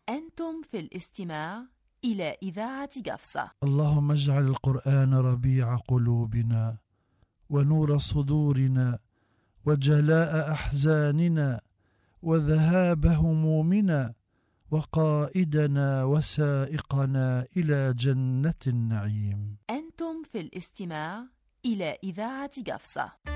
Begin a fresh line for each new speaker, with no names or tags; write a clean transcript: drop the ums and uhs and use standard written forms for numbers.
أنتم في الاستماع إلى إذاعة قفصة.
اللهم اجعل القرآن ربيع قلوبنا ونور صدورنا وجلاء أحزاننا وذهاب همومنا وقائدنا وسائقنا إلى جنة النعيم.
أنتم في الاستماع إلى إذاعة قفصة.